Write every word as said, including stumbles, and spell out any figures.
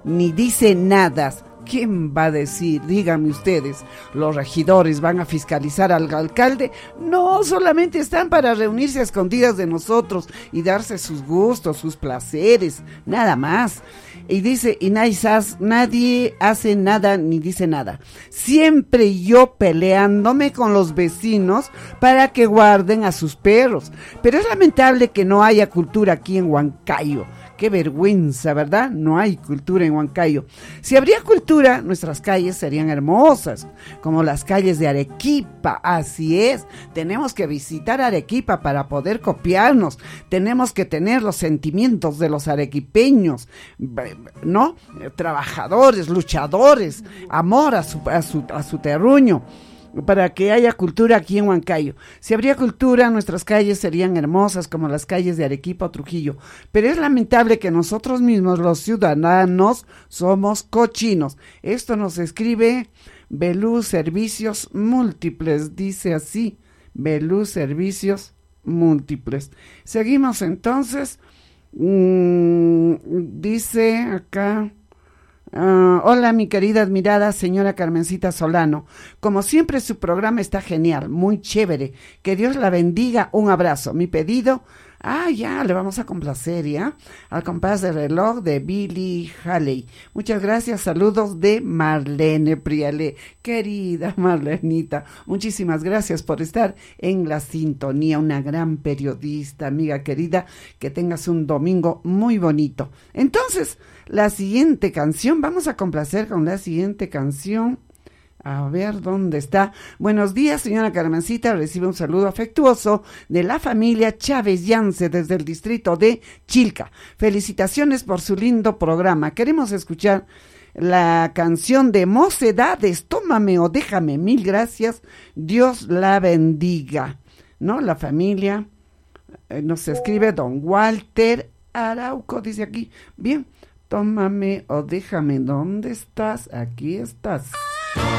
ni dice nada. ¿Quién va a decir? Díganme ustedes, ¿los regidores van a fiscalizar al alcalde? No, solamente están para reunirse a escondidas de nosotros y darse sus gustos, sus placeres, nada más. Y dice, y nadie hace nada ni dice nada. Siempre yo peleándome con los vecinos para que guarden a sus perros. Pero es lamentable que no haya cultura aquí en Huancayo. Qué vergüenza, ¿verdad? No hay cultura en Huancayo. Si habría cultura, nuestras calles serían hermosas, como las calles de Arequipa. Así es, tenemos que visitar Arequipa para poder copiarnos. Tenemos que tener los sentimientos de los arequipeños, ¿no? Trabajadores, luchadores, amor a su, a su, a su terruño, para que haya cultura aquí en Huancayo. Si habría cultura, nuestras calles serían hermosas como las calles de Arequipa o Trujillo. Pero es lamentable que nosotros mismos, los ciudadanos, somos cochinos. Esto nos escribe Belú Servicios Múltiples, dice así, Belú Servicios Múltiples. Seguimos entonces, mmm, dice acá... Uh, hola mi querida admirada señora Carmencita Solano, como siempre su programa está genial, muy chévere, que Dios la bendiga, un abrazo. Mi pedido, ah ya, le vamos a complacer ya, al compás de reloj de Billy Haley. Muchas gracias, saludos de Marlene Priale, querida Marlenita, muchísimas gracias por estar en la sintonía, una gran periodista, amiga querida, que tengas un domingo muy bonito. Entonces, la siguiente canción, vamos a complacer con la siguiente canción. A ver, ¿dónde está? Buenos días, señora Carmencita. Recibe un saludo afectuoso de la familia Chávez Yance desde el distrito de Chilca. Felicitaciones por su lindo programa. Queremos escuchar la canción de Mocedades, Tómame o Déjame. Mil gracias. Dios la bendiga. ¿No? La familia, eh, nos escribe don Walter Arauco, dice aquí. Bien. Tómame o déjame, ¿dónde estás? Aquí estás.